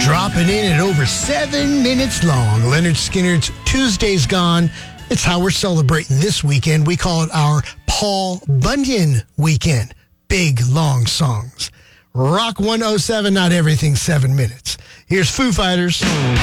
Dropping in at over 7 minutes long. Leonard Skinner's Tuesday's Gone. It's how we're celebrating this weekend. We call it our Paul Bunyan weekend. Big, long songs. Rock 107, not everything 7 minutes. Here's Foo Fighters.